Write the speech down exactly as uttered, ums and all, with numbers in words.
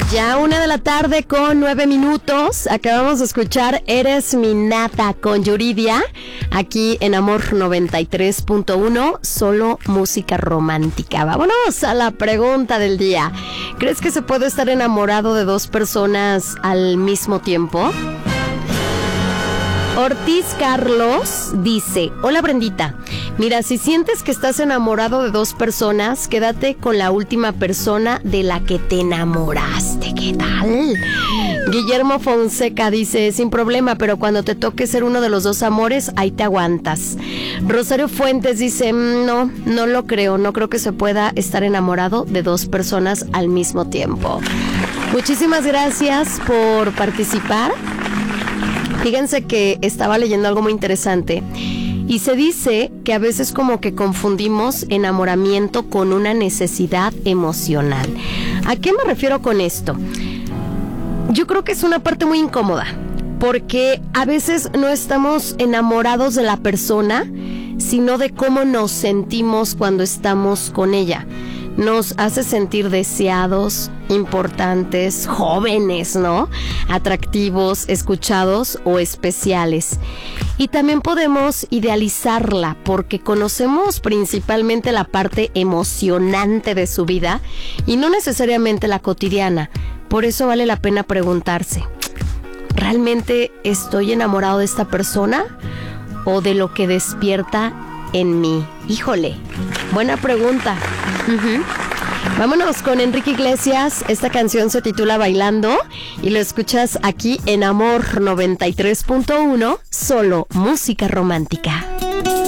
Ya una de la tarde con nueve minutos. Acabamos de escuchar Eres mi nata con Yuridia, aquí en Amor noventa y tres punto uno, solo música romántica. Vámonos a la pregunta del día. ¿Crees que se puede estar enamorado de dos personas al mismo tiempo? Ortiz Carlos dice: hola Brendita, mira, si sientes que estás enamorado de dos personas, quédate con la última persona de la que te enamoraste. ¿Qué tal? Guillermo Fonseca dice: sin problema, pero cuando te toque ser uno de los dos amores, ahí te aguantas. Rosario Fuentes dice: no, no lo creo, no creo que se pueda estar enamorado de dos personas al mismo tiempo. Muchísimas gracias por participar. Fíjense que estaba leyendo algo muy interesante y se dice que a veces como que confundimos enamoramiento con una necesidad emocional. ¿A qué me refiero con esto? Yo creo que es una parte muy incómoda, porque a veces no estamos enamorados de la persona, sino de cómo nos sentimos cuando estamos con ella. Nos hace sentir deseados, importantes, jóvenes, ¿no? Atractivos, escuchados o especiales. Y también podemos idealizarla porque conocemos principalmente la parte emocionante de su vida y no necesariamente la cotidiana. Por eso vale la pena preguntarse: ¿realmente estoy enamorado de esta persona o de lo que despierta en mí? Híjole, buena pregunta. Uh-huh. Vámonos con Enrique Iglesias. Esta canción se titula Bailando y lo escuchas aquí en Amor noventa y tres punto uno, solo música romántica.